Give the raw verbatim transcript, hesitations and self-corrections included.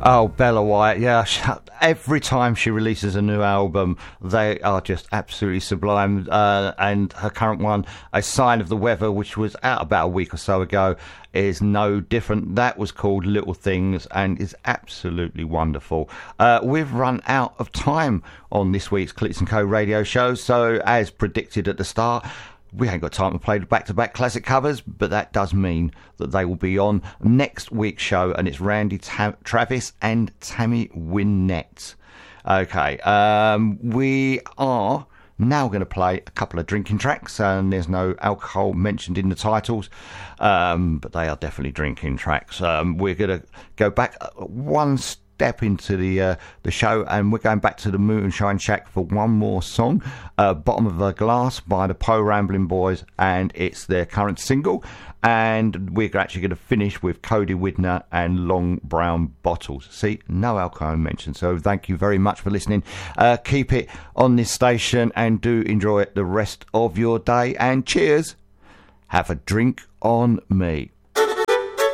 Oh, Bella Wyatt, yeah. Every time she releases a new album, they are just absolutely sublime. Uh, and her current one, A Sign of the Weather, which was out about a week or so ago, is no different. That was called Little Things and is absolutely wonderful. Uh, we've run out of time on this week's Clicks and Co radio show, so as predicted at the start, we ain't got time to play the back-to-back classic covers, but that does mean that they will be on next week's show, and it's Randy Ta- Travis and Tammy Wynette. Okay, um, we are now going to play a couple of drinking tracks, and there's no alcohol mentioned in the titles, um, but they are definitely drinking tracks. Um, we're going to go back one step step into the uh, the show, and we're going back to the Moonshine Shack for one more song, uh, Bottom of a Glass by the Po Rambling Boys, and it's their current single, and we're actually going to finish with Cody Widner and Long Brown Bottles. See, no alcohol mentioned, so thank you very much for listening. Uh, keep it on this station and do enjoy it the rest of your day, and cheers. Have a drink on me.